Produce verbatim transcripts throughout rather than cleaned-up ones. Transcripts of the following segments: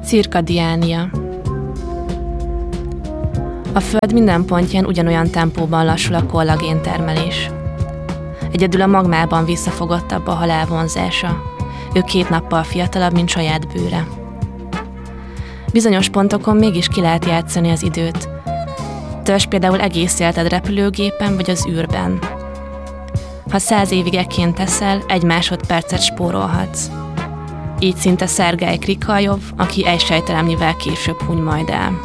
Cirkadiánia. A Föld minden pontján ugyanolyan tempóban lassul a kollagén termelés. Egyedül a magmában visszafogottabb a halál vonzása. Ő két nappal fiatalabb, mint saját bőre. Bizonyos pontokon mégis ki lehet játszani az időt. Töltsd például egész életed repülőgépen vagy az űrben. Ha száz évig ekként teszel, egy másodpercet spórolhatsz. Így szinte Szergej Krikaljov, aki egy sejtelemnyivel később huny majd el.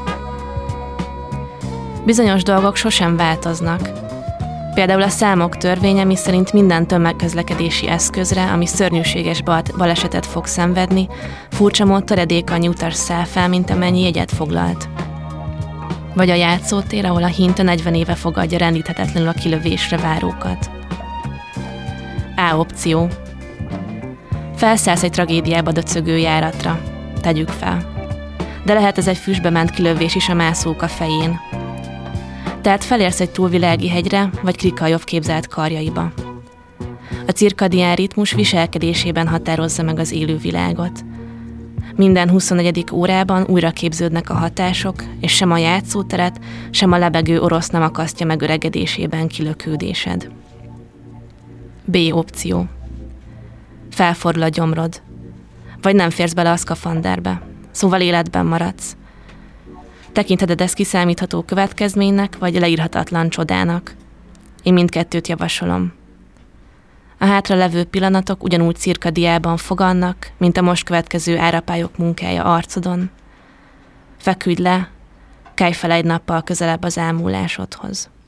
Bizonyos dolgok sosem változnak. Például a számok törvénye, miszerint minden tömegközlekedési eszközre, ami szörnyűséges balesetet fog szenvedni, furcsa mód töredékannyi utas száll fel, mint amennyi jegyet foglalt. Vagy a játszótér, ahol a hinta negyven éve fogadja rendíthetetlenül a kilövésre várókat. A opció. Felszállsz egy tragédiába döcögő járatra. Tegyük fel. De lehet ez egy füstbe ment kilövés is a mászóka fején. Tehát felérsz egy túlvilági hegyre, vagy Krikaljov képzelt karjaiba. A cirkadián ritmus viselkedésében határozza meg az élővilágot. Minden huszonegyedik órában újra képződnek a hatások, és sem a játszóteret, sem a lebegő orosz nem akasztja meg öregedésében kilökődésed. B opció. Felfordul a gyomrod. Vagy nem férsz bele a szkafanderbe. Szóval életben maradsz. Tekintheted ezt kiszámítható következménynek, vagy leírhatatlan csodának. Én mindkettőt javasolom. A hátra levő pillanatok ugyanúgy cirkadiában fogannak, mint a most következő árapályok munkája arcodon. Feküdj le, kelj fel egy nappal közelebb az ámulásodhoz.